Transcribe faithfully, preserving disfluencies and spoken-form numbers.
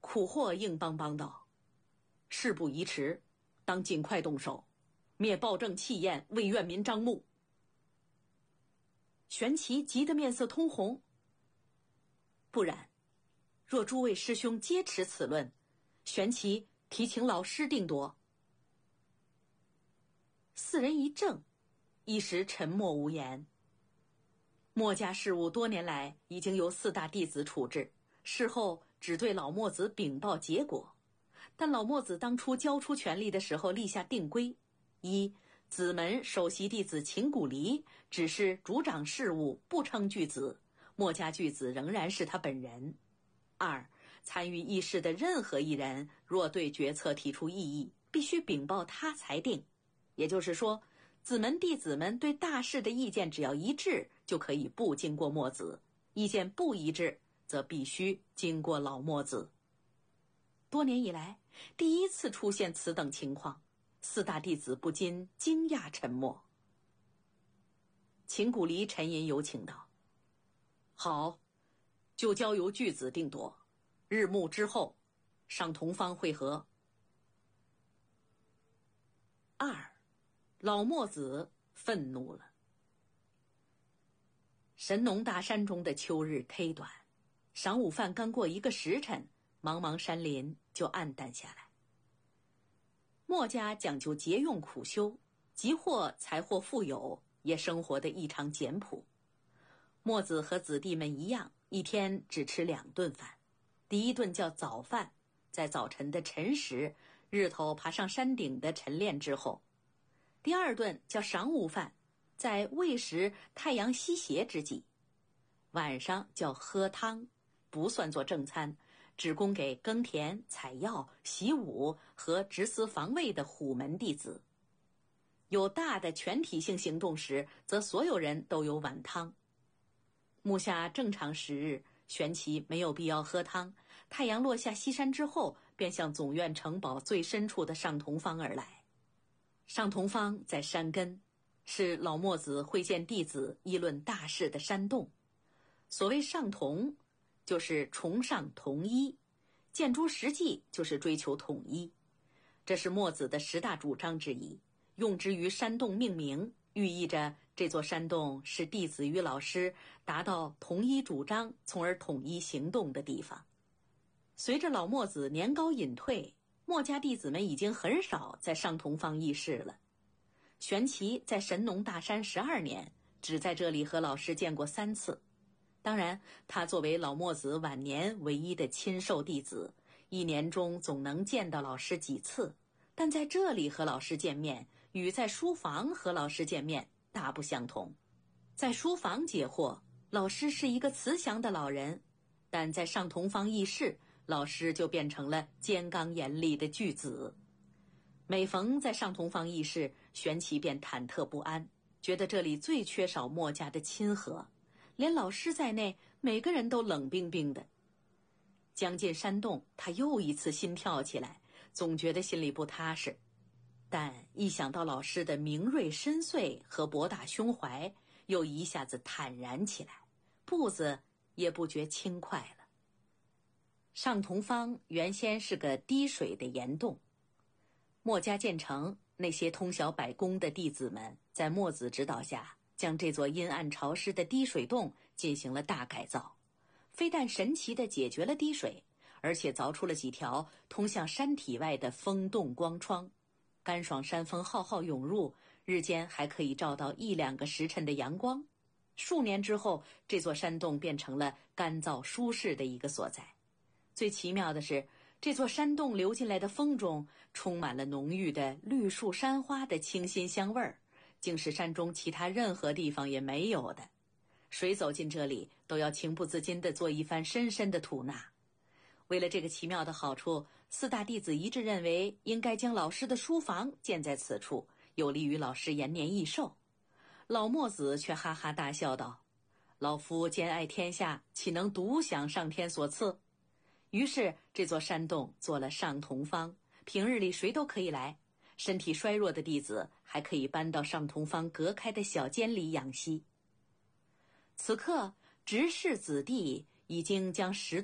苦货硬邦邦道：“事不宜迟，当尽快动手，灭暴政气焰，为怨民张目。”玄奇急得面色通红。不然，若诸位师兄皆持此论，玄奇提请老师定夺。四人一怔，一时沉默无言。墨家事务多年来已经由四大弟子处置，事后只对老墨子禀报结果。但老墨子当初交出权力的时候立下定规：一、子门首席弟子秦古离只是主掌事务，不称巨子，墨家巨子仍然是他本人；二、参与议事的任何一人若对决策提出异议，必须禀报他裁定。也就是说，子门弟子们对大事的意见只要一致，就可以不经过墨子；意见不一致，则必须经过老墨子。多年以来，第一次出现此等情况，四大弟子不禁惊讶沉默。秦古离沉吟有请道：“好，就交由巨子定夺，日暮之后上同方会合。”二，老墨子愤怒了。神农大山中的秋日忒短，晌午饭刚过一个时辰，茫茫山林就暗淡下来。墨家讲究节用苦修，即或财货富有，也生活得异常简朴。墨子和子弟们一样，一天只吃两顿饭。第一顿叫早饭，在早晨的晨时，日头爬上山顶的晨练之后；第二顿叫晌午饭，在未时太阳西斜之际；晚上叫喝汤，不算作正餐，只供给耕田、采药、习武和执司防卫的虎门弟子。有大的全体性行动时，则所有人都有碗汤。目下正常时日，玄奇没有必要喝汤，太阳落下西山之后，便向总院城堡最深处的上同方而来。上同方在山根，是老墨子会见弟子议论大事的山洞。所谓上同，就是崇尚统一，建诸实际就是追求统一。这是墨子的十大主张之一，用之于山洞命名，寓意着这座山洞是弟子与老师达到统一主张从而统一行动的地方。随着老墨子年高隐退，墨家弟子们已经很少在上同方议事了。玄奇在神农大山十二年，只在这里和老师见过三次。当然，他作为老墨子晚年唯一的亲授弟子，一年中总能见到老师几次，但在这里和老师见面，与在书房和老师见面大不相同。在书房解惑，老师是一个慈祥的老人，但在上同方议事，老师就变成了坚刚严厉的巨子。每逢在上同方议事，玄奇便忐忑不安，觉得这里最缺少墨家的亲和，连老师在内，每个人都冷冰冰的。将近山洞，他又一次心跳起来，总觉得心里不踏实。但一想到老师的明锐深邃和博大胸怀，又一下子坦然起来，步子也不觉轻快了。上同方原先是个滴水的岩洞，墨家建成，那些通晓百工的弟子们在墨子指导下，将这座阴暗潮湿的滴水洞进行了大改造，非但神奇地解决了滴水，而且凿出了几条通向山体外的风洞光窗，干爽山风浩浩涌入，日间还可以照到一两个时辰的阳光。数年之后，这座山洞变成了干燥舒适的一个所在。最奇妙的是，这座山洞流进来的风中充满了浓郁的绿树山花的清新香味儿，竟是山中其他任何地方也没有的。谁走进这里都要情不自禁地做一番深深的吐纳。为了这个奇妙的好处，四大弟子一致认为应该将老师的书房建在此处，有利于老师延年益寿。老墨子却哈哈大笑道：“老夫兼爱天下，岂能独享上天所赐？”于是这座山洞做了上同方，平日里谁都可以来，身体衰弱的弟子还可以搬到上同方隔开的小间里养息。此刻执事子弟已经将十